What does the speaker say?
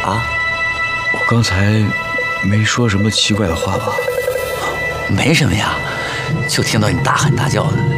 啊？ 我刚才没说什么奇怪的话吧？ 没什么呀，就听到你大喊大叫的。